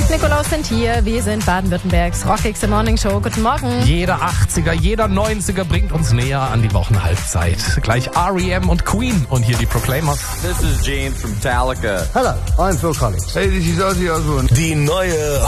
Nikolaus sind hier. Wir sind Baden-Württembergs rockigste Morning Show. Guten Morgen. Jeder 80er, jeder 90er bringt uns näher an die Wochenhalbzeit. Gleich R.E.M. und Queen und hier die Proclaimers. This is Gene from Metallica. Hello, I'm Phil Collins. Hey, this is Ozzy Osbourne. Die neue